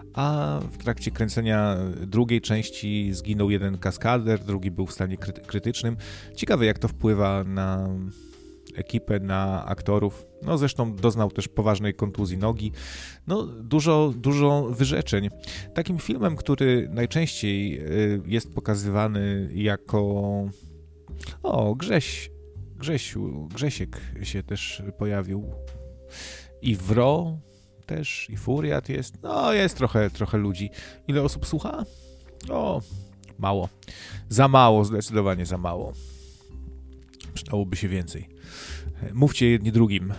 a w trakcie kręcenia drugiej części zginął jeden kaskader, drugi był w stanie krytycznym. Ciekawe, jak to wpływa na ekipę, na aktorów. No zresztą doznał też poważnej kontuzji nogi. No dużo wyrzeczeń. Takim filmem, który najczęściej jest pokazywany jako... O, Grzesiek się też pojawił. I Wro też, i Furiat jest. No, jest trochę ludzi. Ile osób słucha? O, mało. Za mało, zdecydowanie za mało. Przydałoby się więcej. Mówcie jedni drugim,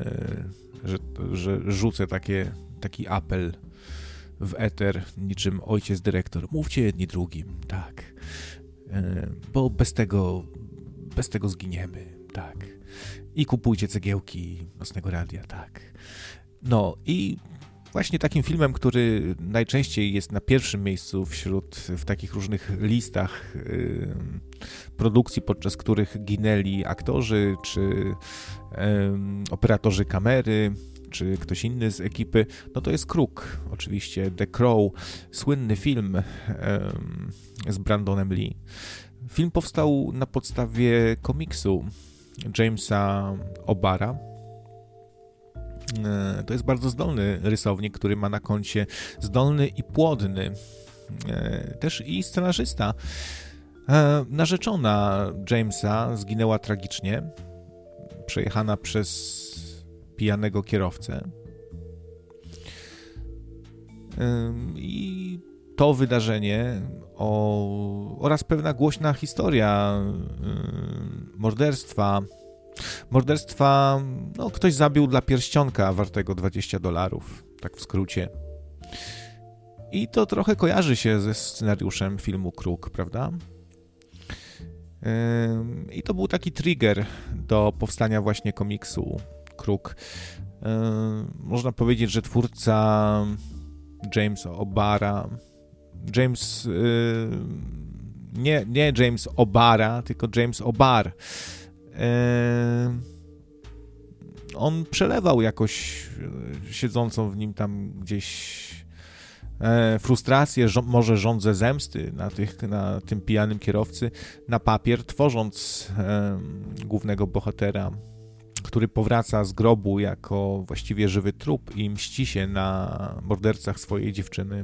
że rzucę taki apel w eter, niczym ojciec dyrektor. Mówcie jedni drugim, tak. Bo bez tego zginiemy, tak. I kupujcie cegiełki Nocnego Radia, tak. No i właśnie takim filmem, który najczęściej jest na pierwszym miejscu w takich różnych listach produkcji, podczas których ginęli aktorzy, czy operatorzy kamery, czy ktoś inny z ekipy, no to jest Kruk, oczywiście, The Crow, słynny film z Brandonem Lee. Film powstał na podstawie komiksu Jamesa O'Barra. To jest bardzo zdolny rysownik, który ma na koncie zdolny i płodny, też i scenarzysta. Narzeczona Jamesa zginęła tragicznie, przejechana przez pijanego kierowcę. I to wydarzenie oraz pewna głośna historia morderstwa, no ktoś zabił dla pierścionka wartego $20, tak w skrócie. I to trochę kojarzy się ze scenariuszem filmu Kruk, prawda? I to był taki trigger do powstania właśnie komiksu Kruk. Można powiedzieć, że twórca James O'Barra, nie James O'Barra, tylko James O'Barr, on przelewał jakoś siedzącą w nim tam gdzieś frustrację, może żądzę zemsty na tym pijanym kierowcy, na papier, tworząc głównego bohatera, który powraca z grobu jako właściwie żywy trup i mści się na mordercach swojej dziewczyny.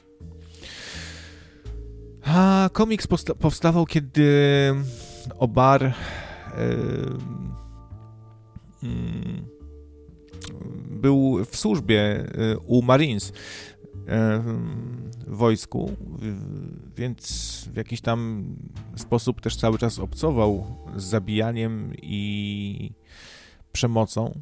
A komiks powstawał, kiedy O'Barr był w służbie u Marines w wojsku, więc w jakiś tam sposób też cały czas obcował z zabijaniem i przemocą.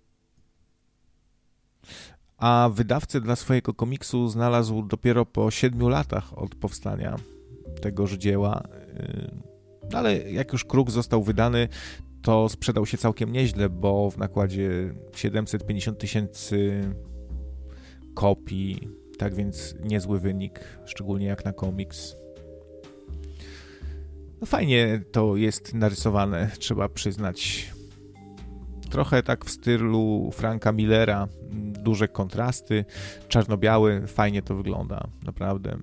A wydawcę dla swojego komiksu znalazł dopiero po 7 latach od powstania tegoż dzieła. Ale jak już Kruk został wydany, to sprzedał się całkiem nieźle, bo w nakładzie 750 000 kopii, tak więc niezły wynik, szczególnie jak na komiks. No fajnie to jest narysowane, trzeba przyznać. Trochę tak w stylu Franka Millera, duże kontrasty, czarno-biały, fajnie to wygląda, naprawdę.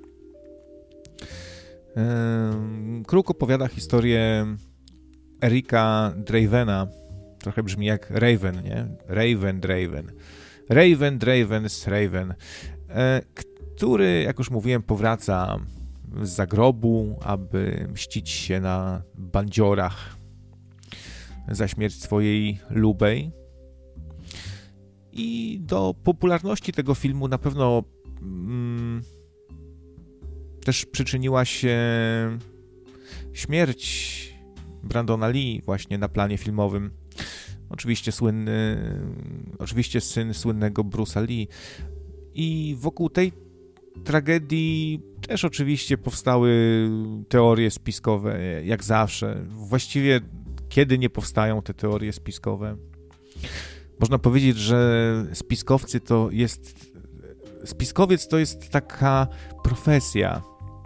Kruk opowiada historię Erika Dravena, trochę brzmi jak Raven, nie? Raven, który, jak już mówiłem, powraca z zagrobu, aby mścić się na bandziorach za śmierć swojej lubej. I do popularności tego filmu na pewno też przyczyniła się śmierć Brandona Lee właśnie na planie filmowym. Oczywiście syn słynnego Bruce'a Lee. I wokół tej tragedii też oczywiście powstały teorie spiskowe, jak zawsze. Właściwie kiedy nie powstają te teorie spiskowe? Można powiedzieć, że spiskowiec to jest taka profesja.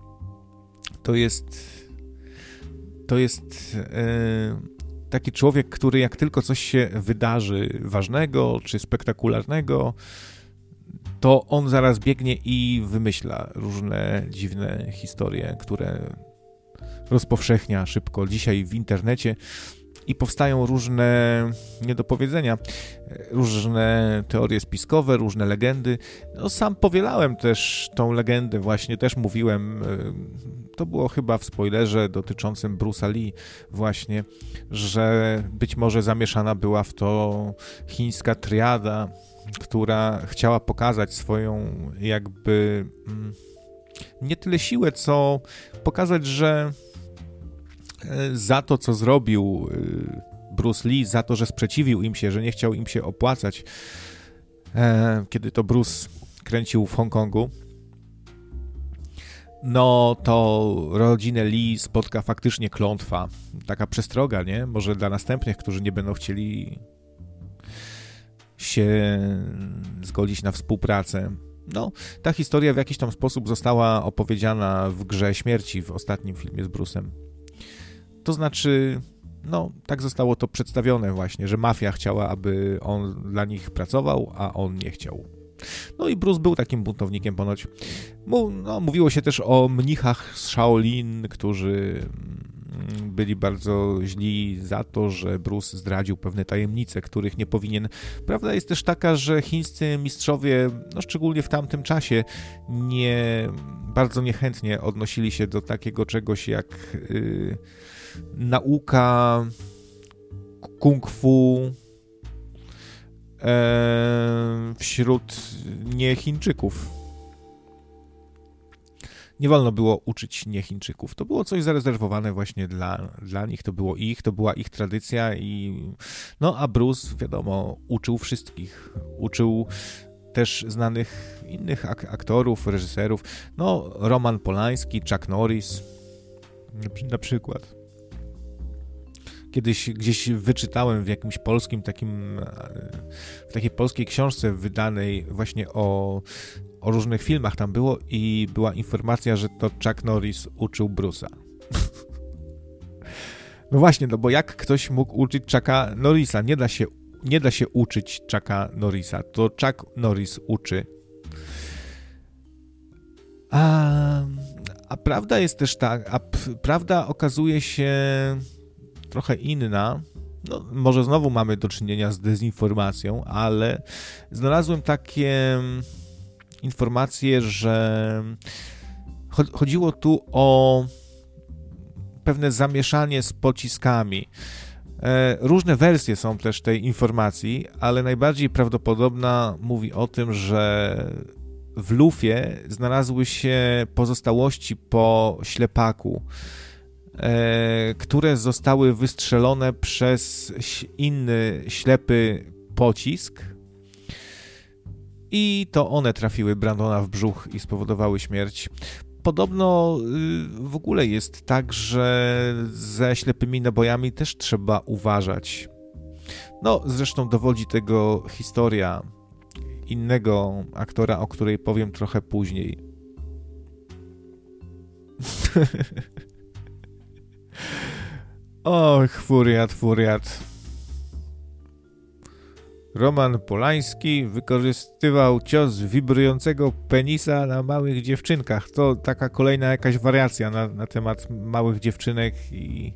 To jest taki człowiek, który jak tylko coś się wydarzy ważnego czy spektakularnego, to on zaraz biegnie i wymyśla różne dziwne historie, które rozpowszechnia szybko dzisiaj w internecie i powstają różne niedopowiedzenia, różne teorie spiskowe, różne legendy. No, sam powielałem też tą legendę, właśnie też mówiłem, to było chyba w spoilerze dotyczącym Bruce'a Lee właśnie, że być może zamieszana była w to chińska triada, która chciała pokazać swoją jakby nie tyle siłę, co pokazać, że za to, co zrobił Bruce Lee, za to, że sprzeciwił im się, że nie chciał im się opłacać, kiedy to Bruce kręcił w Hongkongu, no to rodzinę Lee spotka faktycznie klątwa. Taka przestroga, nie? Może dla następnych, którzy nie będą chcieli się zgodzić na współpracę. No, ta historia w jakiś tam sposób została opowiedziana w Grze Śmierci, w ostatnim filmie z Bruce'em. To znaczy, no, tak zostało to przedstawione właśnie, że mafia chciała, aby on dla nich pracował, a on nie chciał. No i Bruce był takim buntownikiem ponoć. Mówiło się też o mnichach z Shaolin, którzy byli bardzo źli za to, że Bruce zdradził pewne tajemnice, których nie powinien. Prawda jest też taka, że chińscy mistrzowie, no szczególnie w tamtym czasie, bardzo niechętnie odnosili się do takiego czegoś jak nauka kung fu wśród nie-Chińczyków. Nie wolno było uczyć nie-Chińczyków. To było coś zarezerwowane właśnie dla nich, to była ich tradycja a Bruce, wiadomo, uczył wszystkich. Uczył też znanych innych aktorów, reżyserów. No, Roman Polański, Chuck Norris na przykład. Kiedyś gdzieś wyczytałem w jakimś polskim w takiej polskiej książce wydanej właśnie o różnych filmach tam było i była informacja, że to Chuck Norris uczył Bruce'a. No właśnie, no bo jak ktoś mógł uczyć Chucka Norrisa? Nie da się uczyć Chucka Norrisa. To Chuck Norris uczy. A prawda jest też prawda okazuje się trochę inna. No, może znowu mamy do czynienia z dezinformacją, ale znalazłem takie informacje, że chodziło tu o pewne zamieszanie z pociskami. Różne wersje są też tej informacji, ale najbardziej prawdopodobna mówi o tym, że w lufie znalazły się pozostałości po ślepaku, które zostały wystrzelone przez inny ślepy pocisk i to one trafiły Brandona w brzuch i spowodowały śmierć. Podobno w ogóle jest tak, że ze ślepymi nabojami też trzeba uważać. No, zresztą dowodzi tego historia innego aktora, o której powiem trochę później. Och, furiat. Roman Polański wykorzystywał cios wibrującego penisa na małych dziewczynkach. To taka kolejna jakaś wariacja na temat małych dziewczynek i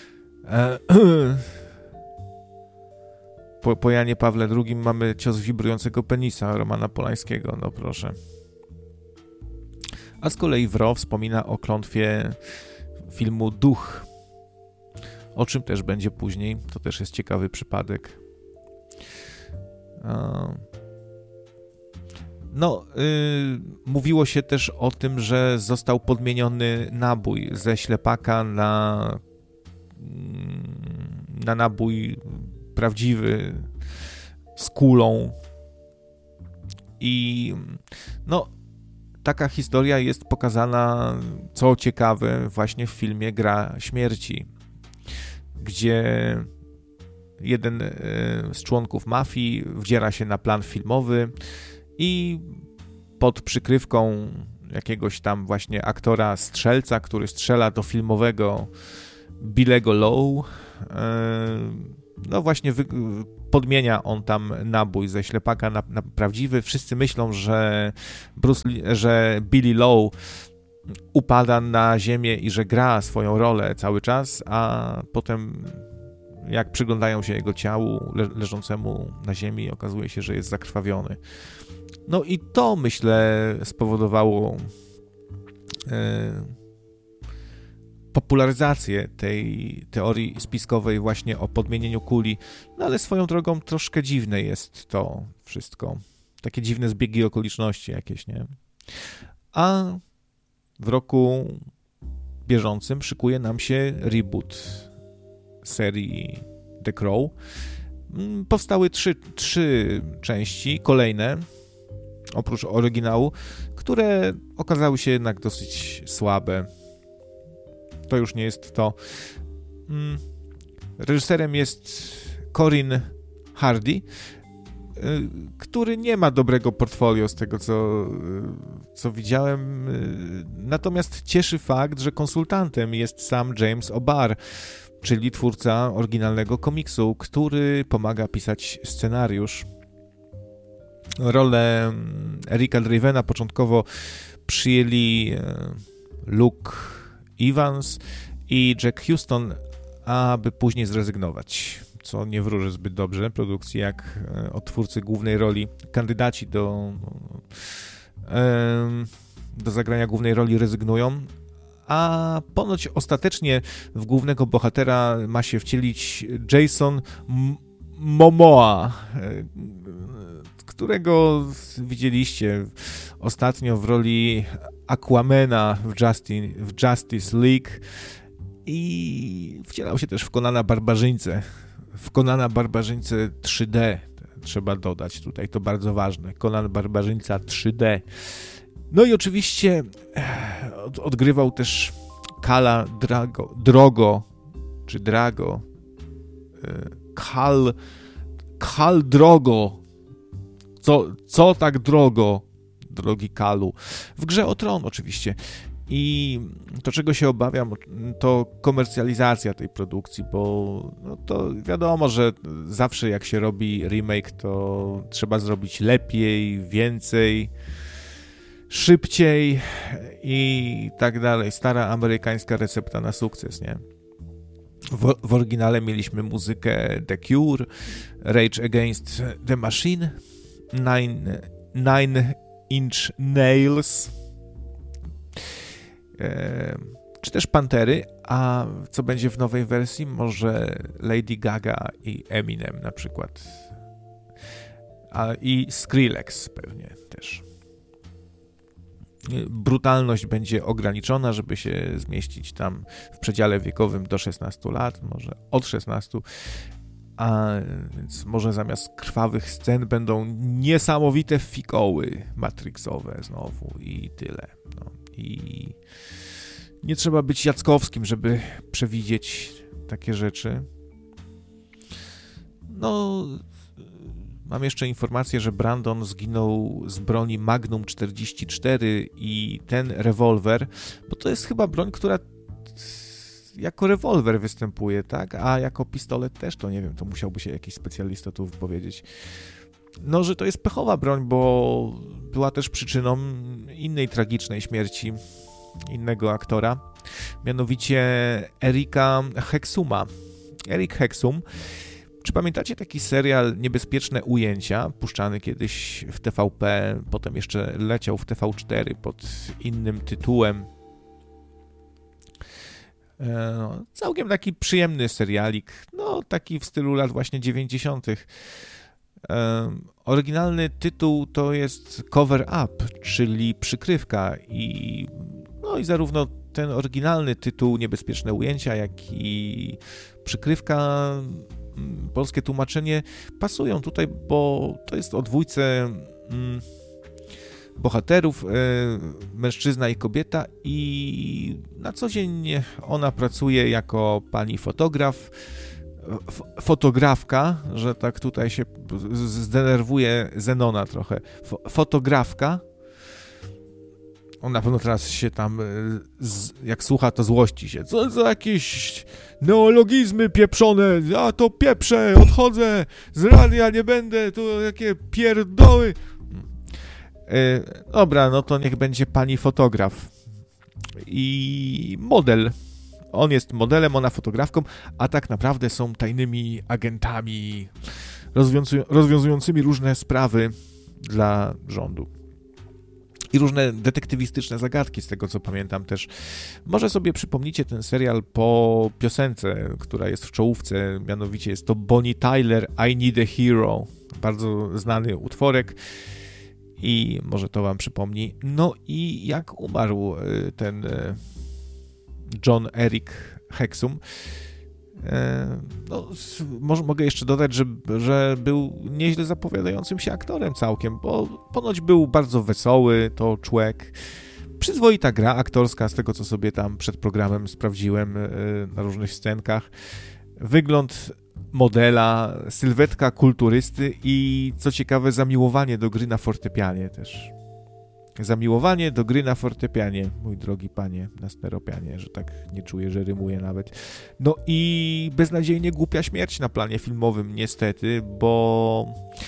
po Janie Pawle II mamy cios wibrującego penisa Romana Polańskiego, no proszę. A z kolei Wro wspomina o klątwie filmu Duch, o czym też będzie później. To też jest ciekawy przypadek. Mówiło się też o tym, że został podmieniony nabój ze ślepaka na nabój prawdziwy z kulą i taka historia jest pokazana, co ciekawe, właśnie w filmie Gra Śmierci, gdzie jeden z członków mafii wdziera się na plan filmowy i pod przykrywką jakiegoś tam właśnie aktora strzelca, który strzela do filmowego Billego Lowe, no właśnie podmienia on tam nabój ze ślepaka na prawdziwy. Wszyscy myślą, że Billy Lowe upada na ziemię i że gra swoją rolę cały czas, a potem jak przyglądają się jego ciału leżącemu na ziemi, okazuje się, że jest zakrwawiony. No i to, myślę, spowodowało popularyzację tej teorii spiskowej właśnie o podmienieniu kuli, no ale swoją drogą troszkę dziwne jest to wszystko. Takie dziwne zbiegi okoliczności jakieś, nie? A w roku bieżącym szykuje nam się reboot serii The Crow. Powstały trzy części, kolejne, oprócz oryginału, które okazały się jednak dosyć słabe. To już nie jest to. Reżyserem jest Corin Hardy, który nie ma dobrego portfolio z tego, co widziałem. Natomiast cieszy fakt, że konsultantem jest sam James O'Barr, czyli twórca oryginalnego komiksu, który pomaga pisać scenariusz. Rolę Erika Drivena początkowo przyjęli Luke Evans i Jack Huston, aby później zrezygnować, co nie wróży zbyt dobrze produkcji, jak od twórcy głównej roli kandydaci do zagrania głównej roli rezygnują, a ponoć ostatecznie w głównego bohatera ma się wcielić Jason Momoa, którego widzieliście ostatnio w roli Aquamana w Justice League i wcielał się też w Conana Barbarzyńcę. W Conana Barbarzyńcę 3D, trzeba dodać tutaj, to bardzo ważne. Conan Barbarzyńca 3D. No i oczywiście odgrywał też Kala Drogo, Kal Drogo. Co tak drogo, drogi Kalu? W Grze o Tron oczywiście. I to, czego się obawiam, to komercjalizacja tej produkcji, bo no to wiadomo, że zawsze jak się robi remake, to trzeba zrobić lepiej, więcej, szybciej i tak dalej. Stara amerykańska recepta na sukces, nie? W oryginale mieliśmy muzykę The Cure, Rage Against the Machine, Nine Inch Nails, czy też Pantery, a co będzie w nowej wersji? Może Lady Gaga i Eminem na przykład. I Skrillex pewnie też. Brutalność będzie ograniczona, żeby się zmieścić tam w przedziale wiekowym do 16 lat, może od 16, a więc może zamiast krwawych scen będą niesamowite fikoły matrixowe znowu i tyle. No. I nie trzeba być Jackowskim, żeby przewidzieć takie rzeczy. No, mam jeszcze informację, że Brandon zginął z broni Magnum 44 i ten rewolwer, bo to jest chyba broń, która jako rewolwer występuje, tak? A jako pistolet też, to nie wiem, to musiałby się jakiś specjalista tu wypowiedzieć. No, że to jest pechowa broń, bo była też przyczyną innej tragicznej śmierci innego aktora, mianowicie Erika Hexuma. Erik Hexum. Czy pamiętacie taki serial Niebezpieczne ujęcia, puszczany kiedyś w TVP, potem jeszcze leciał w TV4 pod innym tytułem? Całkiem taki przyjemny serialik, no taki w stylu lat właśnie 90. Oryginalny tytuł to jest Cover Up, czyli przykrywka i zarówno ten oryginalny tytuł Niebezpieczne ujęcia, jak i przykrywka, polskie tłumaczenie pasują tutaj, bo to jest o dwójce bohaterów, mężczyzna i kobieta, i na co dzień ona pracuje jako pani fotografka, że tak tutaj się zdenerwuje Zenona trochę, fotografka, On na pewno teraz się tam, jak słucha, to złości się. Co za jakieś neologizmy pieprzone, ja to pieprzę, odchodzę, z radia nie będę, to jakie pierdoły. Dobra, no to niech będzie pani fotograf i model. On jest modelem, ona fotografką, a tak naprawdę są tajnymi agentami rozwiązującymi różne sprawy dla rządu. I różne detektywistyczne zagadki, z tego co pamiętam też. Może sobie przypomnicie ten serial po piosence, która jest w czołówce, mianowicie jest to Bonnie Tyler, I Need a Hero. Bardzo znany utworek i może to wam przypomni. No i jak umarł ten John Eric Hexum. No, mogę jeszcze dodać, że był nieźle zapowiadającym się aktorem całkiem, bo ponoć był bardzo wesoły, to człowiek. Przyzwoita gra aktorska, z tego co sobie tam przed programem sprawdziłem na różnych scenkach. Wygląd modela, sylwetka kulturysty i co ciekawe zamiłowanie do gry na fortepianie też. Zamiłowanie do gry na fortepianie, mój drogi panie, na steropianie, że tak nie czuję, że rymuję nawet. No i beznadziejnie głupia śmierć na planie filmowym, niestety, bo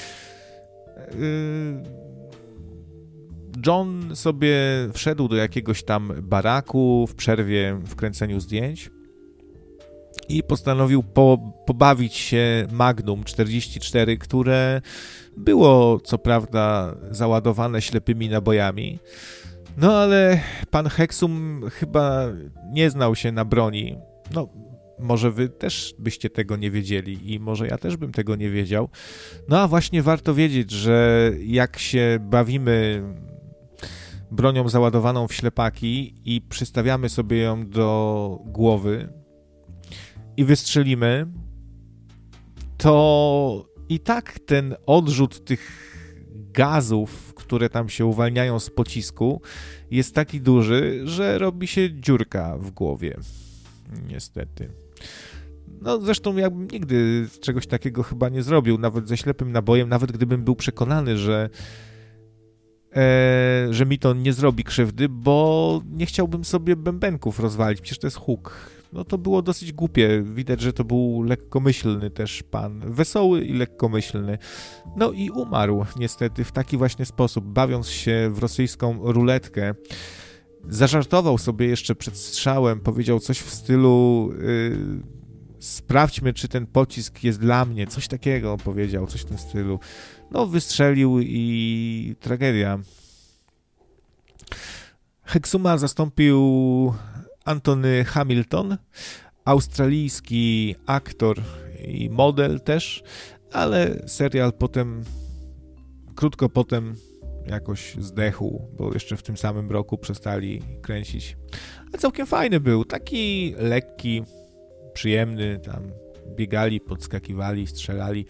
John sobie wszedł do jakiegoś tam baraku w przerwie w kręceniu zdjęć i postanowił pobawić się Magnum 44, które było co prawda załadowane ślepymi nabojami, no ale pan Hexum chyba nie znał się na broni. No, może wy też byście tego nie wiedzieli i może ja też bym tego nie wiedział. No a właśnie warto wiedzieć, że jak się bawimy bronią załadowaną w ślepaki i przystawiamy sobie ją do głowy i wystrzelimy, to i tak ten odrzut tych gazów, które tam się uwalniają z pocisku, jest taki duży, że robi się dziurka w głowie. Niestety. No zresztą ja bym nigdy czegoś takiego chyba nie zrobił, nawet ze ślepym nabojem, nawet gdybym był przekonany, że mi to nie zrobi krzywdy, bo nie chciałbym sobie bębenków rozwalić, przecież to jest huk. No to było dosyć głupie, widać, że to był lekkomyślny też pan, wesoły i lekkomyślny. No i umarł niestety w taki właśnie sposób, bawiąc się w rosyjską ruletkę. Zażartował sobie jeszcze przed strzałem, powiedział coś w stylu sprawdźmy, czy ten pocisk jest dla mnie, coś takiego powiedział, coś w tym stylu. No wystrzelił i tragedia. Hexuma zastąpił Anthony Hamilton, australijski aktor i model też, ale serial potem, krótko potem jakoś zdechł, bo jeszcze w tym samym roku przestali kręcić. Ale całkiem fajny był, taki lekki, przyjemny, tam biegali, podskakiwali, strzelali.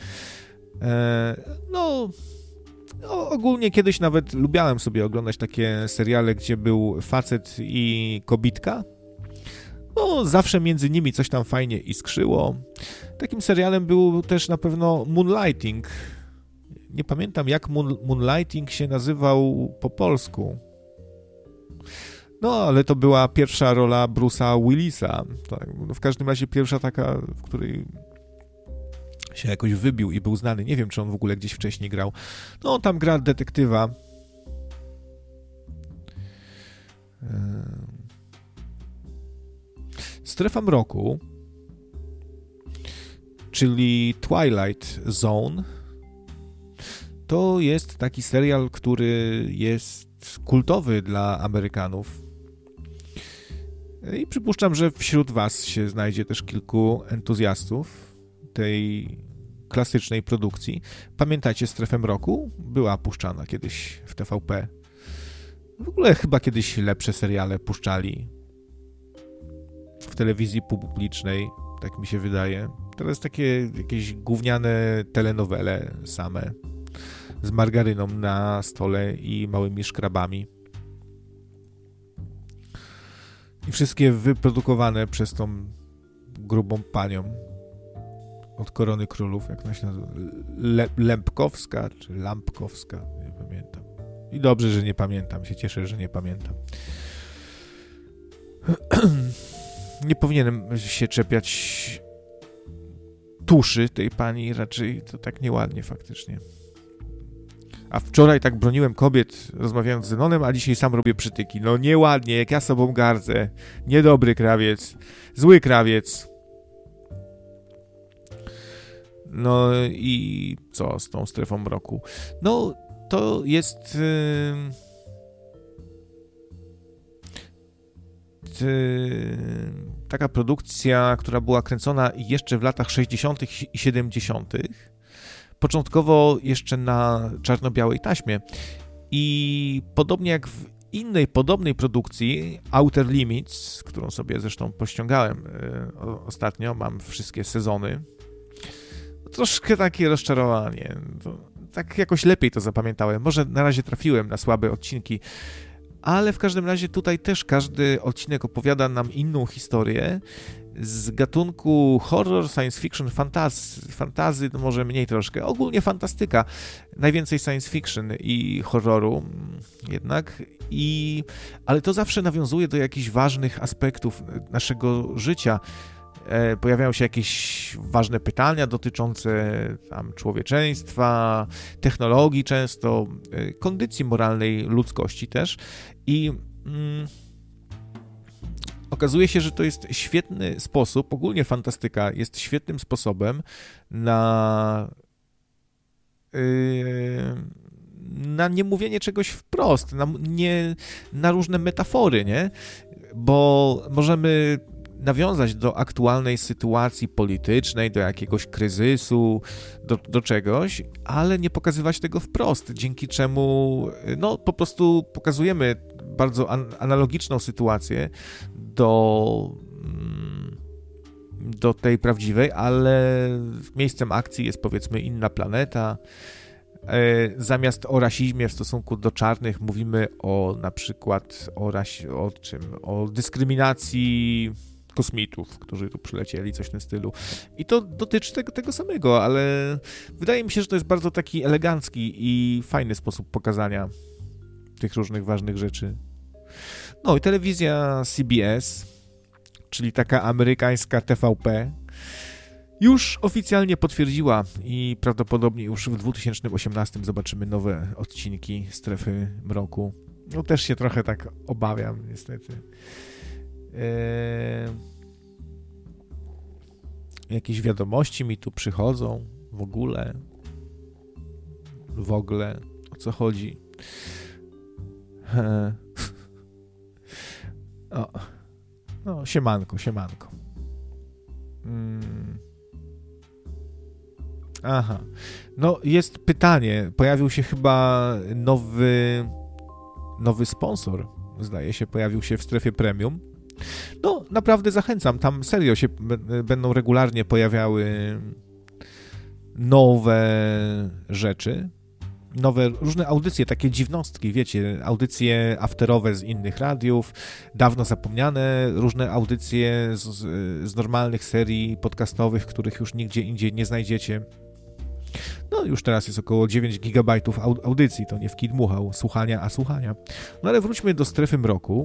No, ogólnie kiedyś nawet lubiałem sobie oglądać takie seriale, gdzie był facet i kobitka. No, zawsze między nimi coś tam fajnie iskrzyło. Takim serialem był też na pewno Moonlighting. Nie pamiętam, jak Moonlighting się nazywał po polsku. No, ale to była pierwsza rola Bruce'a Willisa. Tak, no, w każdym razie pierwsza taka, w której się jakoś wybił i był znany. Nie wiem, czy on w ogóle gdzieś wcześniej grał. No, on tam gra detektywa. Strefa Mroku, czyli Twilight Zone, to jest taki serial, który jest kultowy dla Amerykanów. I przypuszczam, że wśród was się znajdzie też kilku entuzjastów tej klasycznej produkcji. Pamiętacie Strefę Mroku? Była puszczana kiedyś w TVP. W ogóle chyba kiedyś lepsze seriale puszczali w telewizji publicznej, tak mi się wydaje. Teraz takie jakieś gówniane telenowele same z margaryną na stole i małymi szkrabami. I wszystkie wyprodukowane przez tą grubą panią od Korony Królów, jak ona się nazywa? Lempkowska czy Lampkowska? Nie pamiętam. I dobrze, że nie pamiętam. Się cieszę, że nie pamiętam. Nie powinienem się czepiać tuszy tej pani, raczej to tak nieładnie faktycznie. A wczoraj tak broniłem kobiet, rozmawiając z Zenonem, a dzisiaj sam robię przytyki. No nieładnie, jak ja sobą gardzę. Niedobry krawiec. Zły krawiec. No i co z tą strefą mroku? No to jest taka produkcja, która była kręcona jeszcze w latach 60. i 70. Początkowo jeszcze na czarno-białej taśmie. I podobnie jak w innej podobnej produkcji, Outer Limits, którą sobie zresztą pościągałem ostatnio, mam wszystkie sezony, troszkę takie rozczarowanie. Tak jakoś lepiej to zapamiętałem. Może na razie trafiłem na słabe odcinki, ale w każdym razie tutaj też każdy odcinek opowiada nam inną historię z gatunku horror, science fiction, fantazy, może mniej troszkę, ogólnie fantastyka, najwięcej science fiction i horroru jednak, ale to zawsze nawiązuje do jakichś ważnych aspektów naszego życia. Pojawiają się jakieś ważne pytania dotyczące tam człowieczeństwa, technologii często, kondycji moralnej ludzkości też i okazuje się, że to jest świetny sposób, ogólnie fantastyka jest świetnym sposobem na niemówienie czegoś wprost, na różne metafory, nie? Bo możemy nawiązać do aktualnej sytuacji politycznej, do jakiegoś kryzysu, do czegoś, ale nie pokazywać tego wprost, dzięki czemu no po prostu pokazujemy bardzo analogiczną sytuację do tej prawdziwej, ale miejscem akcji jest powiedzmy inna planeta. Zamiast o rasizmie w stosunku do czarnych mówimy na przykład o dyskryminacji kosmitów, którzy tu przylecieli, coś w tym stylu. I to dotyczy tego samego, ale wydaje mi się, że to jest bardzo taki elegancki i fajny sposób pokazania tych różnych ważnych rzeczy. No i telewizja CBS, czyli taka amerykańska TVP, już oficjalnie potwierdziła i prawdopodobnie już w 2018 zobaczymy nowe odcinki Strefy Mroku. No też się trochę tak obawiam, niestety. Jakieś wiadomości mi tu przychodzą w ogóle o co chodzi. No, siemanko. Aha. No, jest pytanie. Pojawił się chyba nowy sponsor. Zdaje się, pojawił się w strefie premium. No, naprawdę zachęcam. Tam serio się będą regularnie pojawiały nowe rzeczy. Nowe, różne audycje, takie dziwnostki, wiecie, audycje afterowe z innych radiów, dawno zapomniane, różne audycje z normalnych serii podcastowych, których już nigdzie indziej nie znajdziecie. No już teraz jest około 9 gigabajtów audycji, to nie w kit dmuchał, słuchania. No ale wróćmy do Strefy Mroku.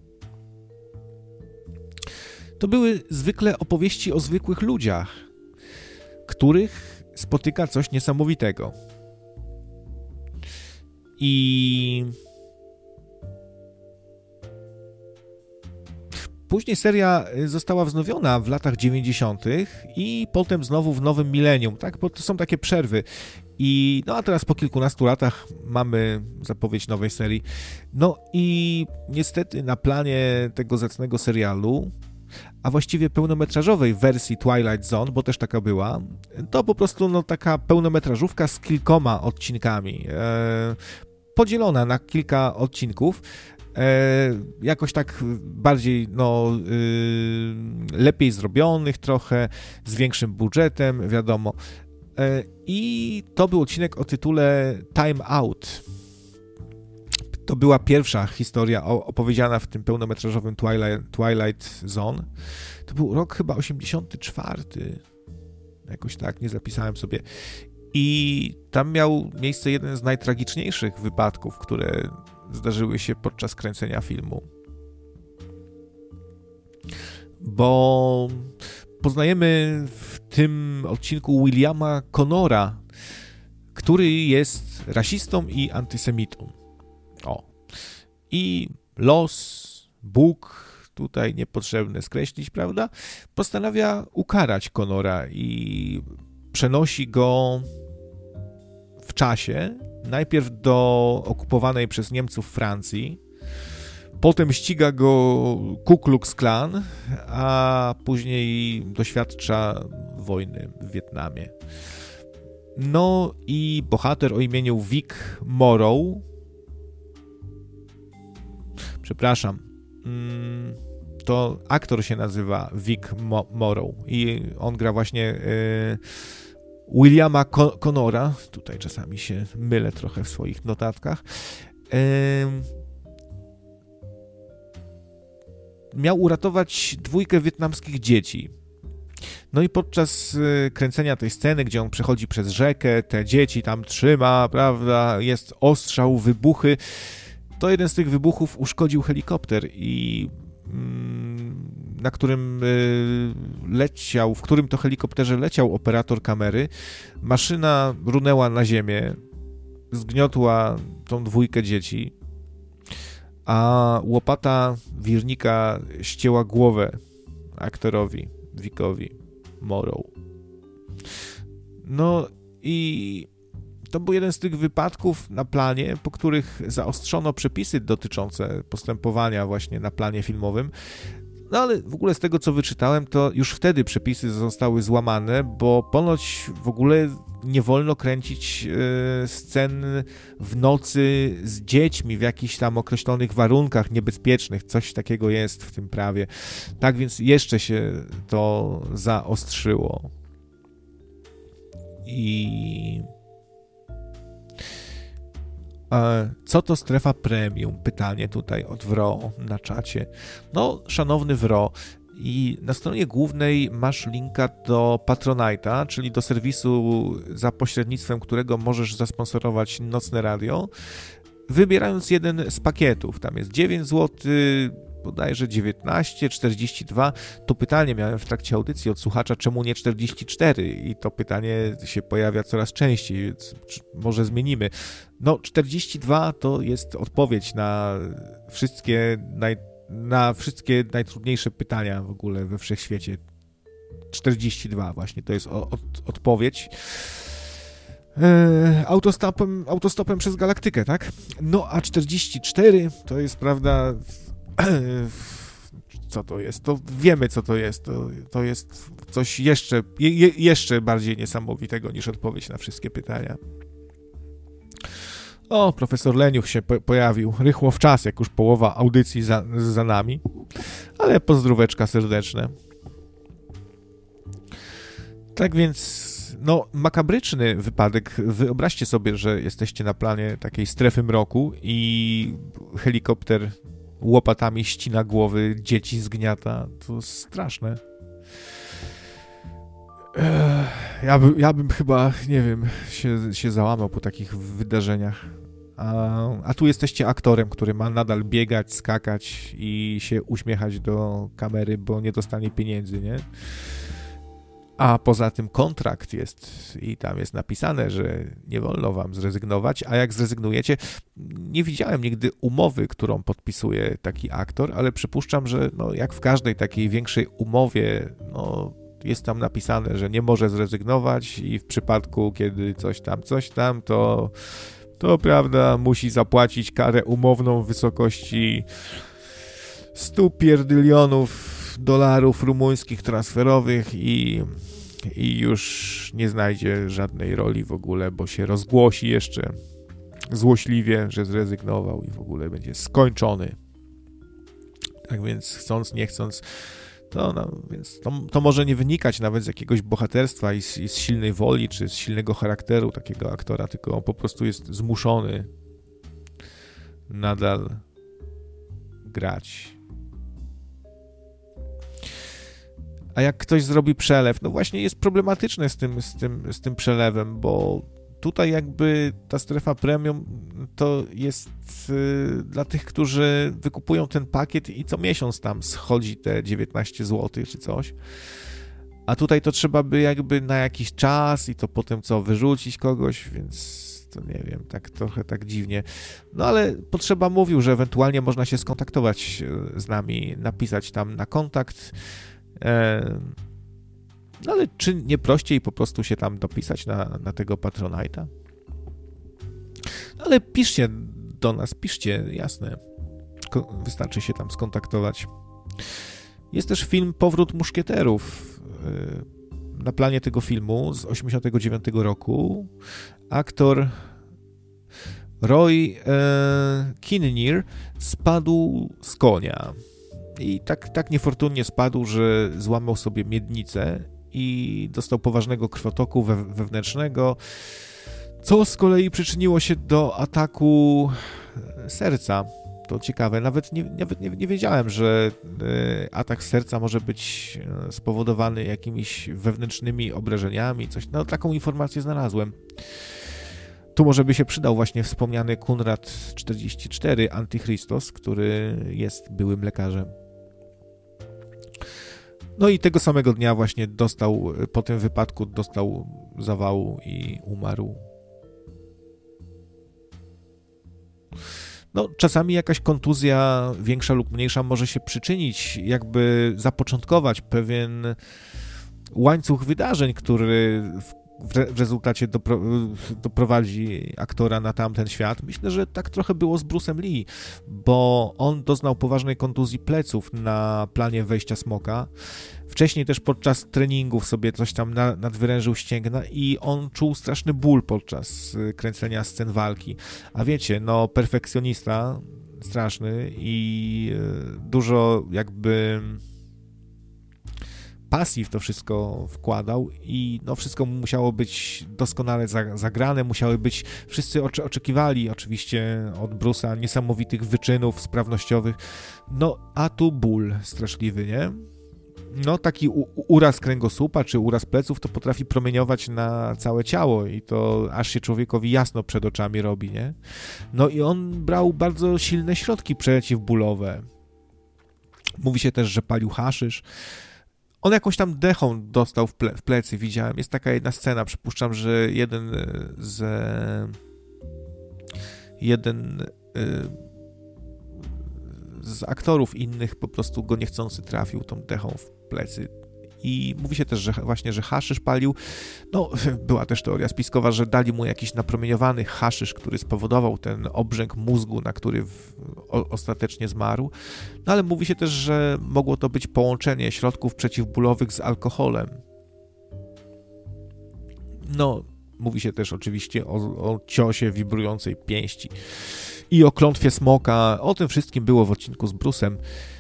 To były zwykle opowieści o zwykłych ludziach, których spotyka coś niesamowitego. I później seria została wznowiona w latach 90. i potem znowu w nowym milenium, tak? Bo to są takie przerwy. A teraz po kilkunastu latach mamy zapowiedź nowej serii. No i niestety na planie tego zacnego serialu, a właściwie pełnometrażowej wersji Twilight Zone, bo też taka była, to po prostu taka pełnometrażówka z kilkoma odcinkami, podzielona na kilka odcinków, jakoś tak bardziej lepiej zrobionych trochę, z większym budżetem, wiadomo. I to był odcinek o tytule Time Out. To była pierwsza historia opowiedziana w tym pełnometrażowym Twilight Zone. To był rok chyba 84. Jakoś tak, nie zapisałem sobie. I tam miał miejsce jeden z najtragiczniejszych wypadków, które zdarzyły się podczas kręcenia filmu. Bo poznajemy w tym odcinku Williama Connora, który jest rasistą i antysemitą. I los, Bóg, tutaj niepotrzebne skreślić, prawda, postanawia ukarać Connora i przenosi go w czasie, najpierw do okupowanej przez Niemców Francji, potem ściga go Ku Klux Klan, a później doświadcza wojny w Wietnamie. No i bohater o imieniu Vic Morrow, to aktor się nazywa Vic Morrow i on gra właśnie Williama Connora, tutaj czasami się mylę trochę w swoich notatkach, miał uratować 2 wietnamskich dzieci. No i podczas kręcenia tej sceny, gdzie on przechodzi przez rzekę, te dzieci tam trzyma, prawda, jest ostrzał, wybuchy, to jeden z tych wybuchów uszkodził helikopter i na którym leciał, w którym to helikopterze leciał operator kamery, maszyna runęła na ziemię, zgniotła tą 2 dzieci, a łopata wirnika ścięła głowę aktorowi, Vicowi Morrow. No i to był jeden z tych wypadków na planie, po których zaostrzono przepisy dotyczące postępowania właśnie na planie filmowym. No ale w ogóle z tego, co wyczytałem, to już wtedy przepisy zostały złamane, bo ponoć w ogóle nie wolno kręcić scen w nocy z dziećmi w jakichś tam określonych warunkach niebezpiecznych. Coś takiego jest w tym prawie. Tak więc jeszcze się to zaostrzyło. I co to strefa premium? Pytanie tutaj od Wro na czacie. No, szanowny Wro, i na stronie głównej masz linka do Patronite'a, czyli do serwisu, za pośrednictwem którego możesz zasponsorować Nocne Radio, wybierając jeden z pakietów. Tam jest 9 zł, bodajże 19, 42. To pytanie miałem w trakcie audycji od słuchacza, czemu nie 44? I to pytanie się pojawia coraz częściej, więc może zmienimy. No, 42 to jest odpowiedź na wszystkie najtrudniejsze pytania w ogóle we wszechświecie. 42 właśnie, to jest odpowiedź. Autostopem przez galaktykę, tak? No, a 44 to jest, prawda, co to jest? To wiemy, co to jest. To jest coś jeszcze bardziej niesamowitego niż odpowiedź na wszystkie pytania. O, profesor Leniuch się pojawił rychło w czas, jak już połowa audycji za nami, ale pozdróweczka serdeczne. Tak więc, no, makabryczny wypadek. Wyobraźcie sobie, że jesteście na planie takiej strefy mroku i helikopter łopatami ścina głowy, dzieci zgniata. To straszne. Ja bym chyba, nie wiem, się załamał po takich wydarzeniach. A tu jesteście aktorem, który ma nadal biegać, skakać i się uśmiechać do kamery, bo nie dostanie pieniędzy, nie? A poza tym kontrakt jest i tam jest napisane, że nie wolno wam zrezygnować, a jak zrezygnujecie, nie widziałem nigdy umowy, którą podpisuje taki aktor, ale przypuszczam, że no, jak w każdej takiej większej umowie, no, jest tam napisane, że nie może zrezygnować i w przypadku, kiedy coś tam, to prawda, musi zapłacić karę umowną w wysokości 100 pierdylionów dolarów rumuńskich transferowych i już nie znajdzie żadnej roli w ogóle, bo się rozgłosi jeszcze złośliwie, że zrezygnował i w ogóle będzie skończony. Tak więc chcąc, nie chcąc, to może nie wynikać nawet z jakiegoś bohaterstwa i z silnej woli, czy z silnego charakteru takiego aktora, tylko on po prostu jest zmuszony nadal grać. A jak ktoś zrobi przelew, no właśnie jest problematyczne z tym przelewem, bo tutaj jakby ta strefa premium to jest dla tych, którzy wykupują ten pakiet i co miesiąc tam schodzi te 19 zł czy coś. A tutaj to trzeba by jakby na jakiś czas i to potem co, wyrzucić kogoś, więc to nie wiem, tak trochę tak dziwnie. No ale Potrzeba mówił, że ewentualnie można się skontaktować z nami, napisać tam na kontakt. No ale czy nie prościej po prostu się tam dopisać na tego Patronite'a? Ale piszcie do nas, piszcie, jasne. Wystarczy się tam skontaktować. Jest też film Powrót Muszkieterów. Na planie tego filmu z 1989 roku aktor Roy Kinnear spadł z konia. I tak niefortunnie spadł, że złamał sobie miednicę i dostał poważnego krwotoku wewnętrznego, co z kolei przyczyniło się do ataku serca. To ciekawe, nawet nie wiedziałem, że atak serca może być spowodowany jakimiś wewnętrznymi obrażeniami, coś. No, taką informację znalazłem. Tu może by się przydał właśnie wspomniany Kunrad 44 Antychrystos, który jest byłym lekarzem. No i tego samego dnia właśnie po tym wypadku dostał zawału i umarł. No, czasami jakaś kontuzja większa lub mniejsza może się przyczynić, jakby zapoczątkować pewien łańcuch wydarzeń, który w rezultacie doprowadzi aktora na tamten świat. Myślę, że tak trochę było z Bruce'em Lee, bo on doznał poważnej kontuzji pleców na planie Wejścia Smoka. Wcześniej też podczas treningów sobie coś tam nadwyrężył ścięgna i on czuł straszny ból podczas kręcenia scen walki. A wiecie, no perfekcjonista straszny i dużo jakby pasji w to wszystko wkładał i no wszystko musiało być doskonale zagrane, wszyscy oczekiwali oczywiście od Bruce'a niesamowitych wyczynów sprawnościowych, no a tu ból straszliwy, nie? No taki uraz kręgosłupa czy uraz pleców to potrafi promieniować na całe ciało i to aż się człowiekowi jasno przed oczami robi, nie? No i on brał bardzo silne środki przeciwbólowe. Mówi się też, że palił haszysz. On jakąś tam dechą dostał w plecy, widziałem. Jest taka jedna scena, przypuszczam, że jeden z aktorów innych po prostu go niechcący trafił tą dechą w plecy. I mówi się też, że właśnie, że haszysz palił. No, była też teoria spiskowa, że dali mu jakiś napromieniowany haszysz, który spowodował ten obrzęk mózgu, na który ostatecznie zmarł. No, ale mówi się też, że mogło to być połączenie środków przeciwbólowych z alkoholem. No, mówi się też oczywiście o ciosie wibrującej pięści i o klątwie smoka. O tym wszystkim było w odcinku z Bruce'em.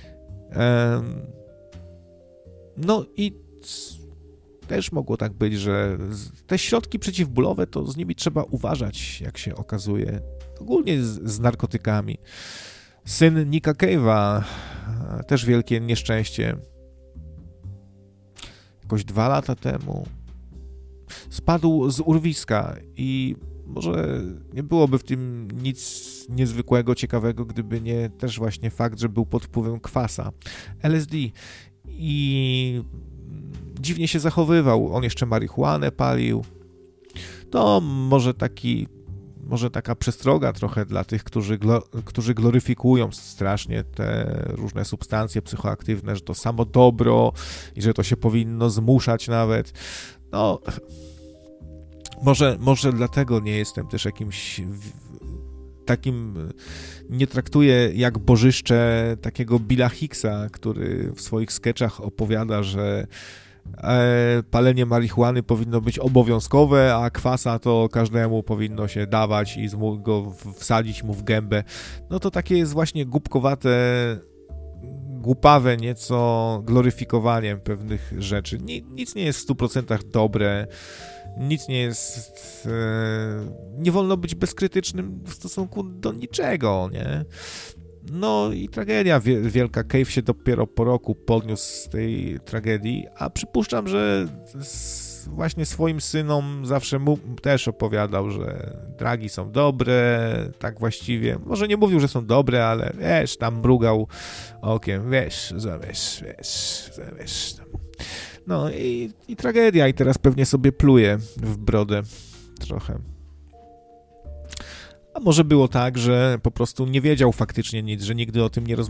No i też mogło tak być, że te środki przeciwbólowe, to z nimi trzeba uważać, jak się okazuje. Ogólnie z narkotykami. Syn Nicka Cave'a, też wielkie nieszczęście. Jakoś 2 lata temu spadł z urwiska i może nie byłoby w tym nic niezwykłego, ciekawego, gdyby nie też właśnie fakt, że był pod wpływem kwasa LSD i dziwnie się zachowywał. On jeszcze marihuanę palił. To może taka przestroga trochę dla tych, którzy gloryfikują strasznie te różne substancje psychoaktywne, że to samo dobro i że to się powinno zmuszać nawet. No, może dlatego nie jestem też jakimś takim, nie traktuję jak bożyszcze takiego Billa Hicksa, który w swoich sketchach opowiada, że palenie marihuany powinno być obowiązkowe, a kwasa to każdemu powinno się dawać i go wsadzić mu w gębę. No to takie jest właśnie głupkowate, głupawe nieco gloryfikowaniem pewnych rzeczy. Nic nie jest w 100% dobre, nic nie jest... nie wolno być bezkrytycznym w stosunku do niczego, nie? No i tragedia wielka. Cave się dopiero po roku podniósł z tej tragedii, a przypuszczam, że właśnie swoim synom zawsze mu też opowiadał, że dragi są dobre, tak właściwie. Może nie mówił, że są dobre, ale wiesz, tam mrugał okiem, wiesz. No i tragedia i teraz pewnie sobie pluje w brodę trochę. A może było tak, że po prostu nie wiedział faktycznie nic, że nigdy o tym nie rozmawiał.